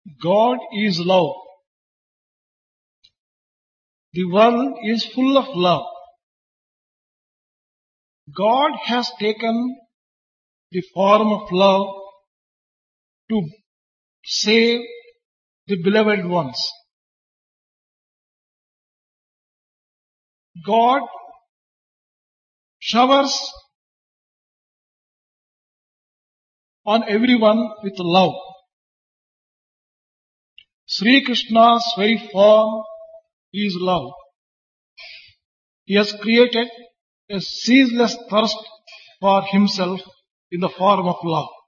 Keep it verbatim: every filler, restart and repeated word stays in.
God is love. The world is full of love. God has taken the form of love to save the beloved ones. God showers on everyone with love. Sri Krishna's very form is love. He has created a ceaseless thirst for himself in the form of love.